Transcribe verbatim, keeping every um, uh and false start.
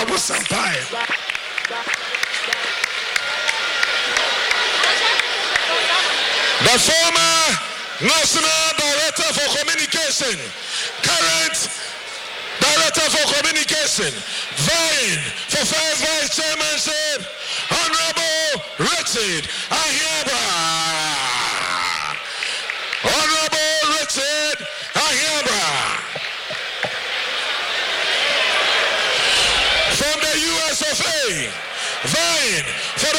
Sampaio. The former National Director for Communication, current Director for Communication, vying for first vice chairmanship, Honorable Richard Ahiabra. Honorable Richard Ahiabra. From the U S of A, vying for the